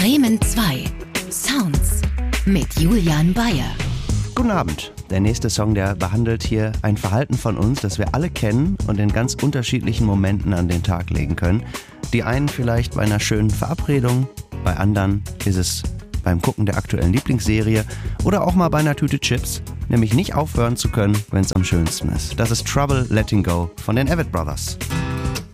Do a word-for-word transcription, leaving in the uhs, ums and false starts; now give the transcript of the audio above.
Bremen zwei. Sounds mit Julian Bayer. Guten Abend. Der nächste Song, der behandelt hier ein Verhalten von uns, das wir alle kennen und in ganz unterschiedlichen Momenten an den Tag legen können. Die einen vielleicht bei einer schönen Verabredung, bei anderen ist es beim Gucken der aktuellen Lieblingsserie oder auch mal bei einer Tüte Chips, nämlich nicht aufhören zu können, wenn es am schönsten ist. Das ist Trouble Letting Go von den Avett Brothers.